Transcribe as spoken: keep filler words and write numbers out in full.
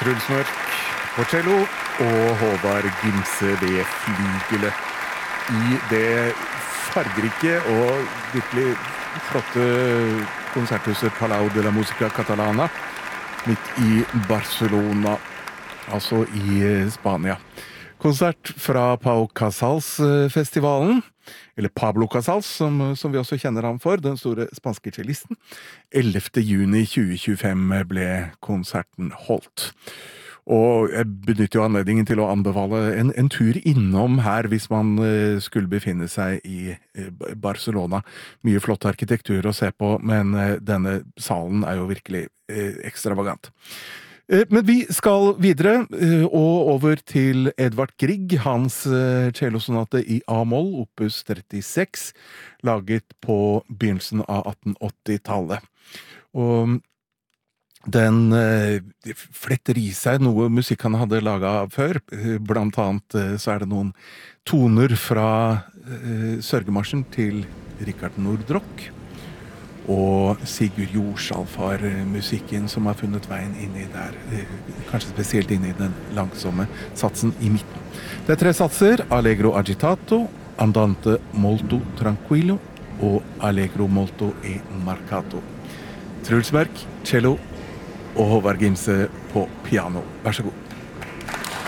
Truls Mørk på cello og Håvard Gimse ved flygelet i det fargerike og virkelig flotte konserthuset Palau de la Música Catalana midt i Barcelona, altså i Spania. Konsert fra Pau Casals-festivalen, eller Pablo Casals, som, som vi også kjenner ham for, den store spanske cellisten. ellevte juni tjue tjuefem ble konserten holdt. Og jeg benytter jo anledningen til å anbefale en, en tur innom her hvis man uh, skulle befinne seg i uh, Barcelona. Mye flott arkitektur å se på, men uh, denne salen er jo virkelig uh, ekstravagant. Uh, men vi skal videre uh, og over til Edvard Grieg, hans uh, cellosonate i A-moll, opus trettiseks, laget på begynnelsen av atten åtti-tallet. Og den eh, fletter i seg noe musikk han hadde laget før. Blant annet eh, så er det noen toner fra eh, Sørgemarsjen til Rikard Nordrock og Sigurd Jorsalfar-musikken som har funnet veien inn i der, eh, kanskje spesielt inn i den langsomme satsen i midten. Det er tre satser: Allegro agitato, Andante molto tranquillo og Allegro molto e marcato. Truls Mørk, cello, og Håvard Gimse på piano. Vær så god.